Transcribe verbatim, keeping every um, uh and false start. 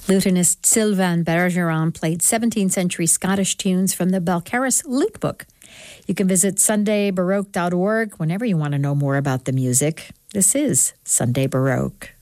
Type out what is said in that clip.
Lutenist Sylvain Bergeron played seventeenth century Scottish tunes from the Balcarres Lute Book. You can visit sunday baroque dot org whenever you want to know more about the music. This is Sunday Baroque.